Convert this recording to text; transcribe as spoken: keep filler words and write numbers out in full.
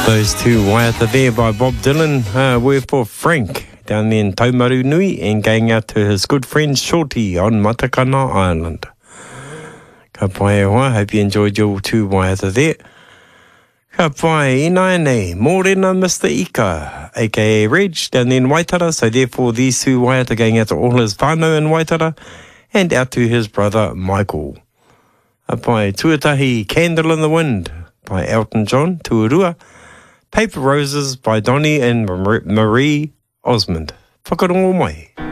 Those two Waiata there by Bob Dylan uh, were for Frank down there in Taumaru Nui and going out to his good friend Shorty on Matakana Island. Ka pai e hoa, hope you enjoyed your two Waiata there. Ka pai e nai nei, mōrena Mister Ika, aka Reg, down there in Waitara, so therefore these two Waiata going out to all his whānau in Waitara and out to his brother Michael. Ka pai tuatahi Candle in the Wind by Elton John, Tuarua. Paper Roses by Donny and Marie Osmond. Whakarongo mai.